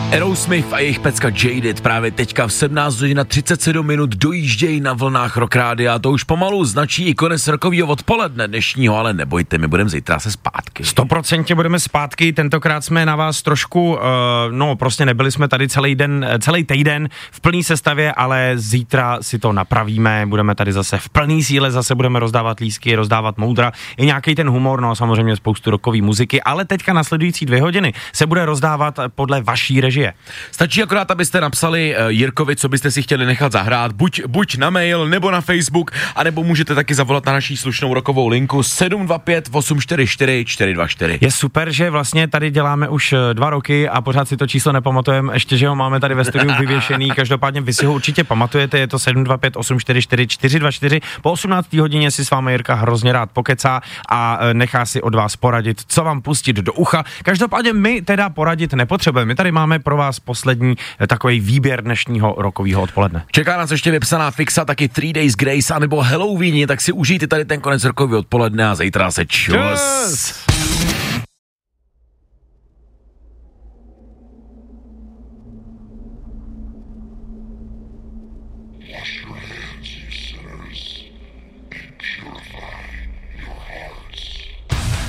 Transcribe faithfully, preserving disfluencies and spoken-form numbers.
Aerosmith a jejich pecka Jaded právě teďka v sedmnáct hodin třicet sedm minut dojíždějí na vlnách Rock Rádia a to už pomalu značí i konec rokovýho odpoledne dnešního, ale nebojte, my budeme zítra se zpátky. Stoprocentně budeme zpátky, tentokrát jsme na vás trošku, uh, no prostě nebyli jsme tady celý den, celý týden v plný sestavě, ale zítra si to napravíme, budeme tady zase v plný síle, zase budeme rozdávat lístky, rozdávat moudra, i nějaký ten humor, no a samozřejmě spoustu rockové muziky, ale teďka nasledující dvě hodiny se bude rozdávat podle vaší režie. Stačí akorát, abyste napsali uh, Jirkovi, co byste si chtěli nechat zahrát, buď, buď na mail, nebo na Facebook, anebo můžete taky zavolat na naší slušnou rokovou linku sedm dva pět osm čtyři čtyři čtyři dva čtyři. Je super, že vlastně tady děláme už dva roky a pořád si to číslo nepamatujeme, ještě, že ho máme tady ve studiu vyvěšený, každopádně vy si ho určitě pamatujete, je to sedm dva pět osm čtyři čtyři čtyři dva čtyři. Po osmnácté hodině si s vámi Jirka hrozně rád pokecá a nechá si od vás poradit, co vám pustit do ucha. Každopádně my teda poradit nepotřebujeme, my tady máme pro vás poslední takový výběr dnešního rokového odpoledne. Čeká nás ještě vypsaná fixa, taky Three Days Grace, anebo Halloween, tak si užijte tady ten konec rokového odpoledne a zítra se čus. Čus.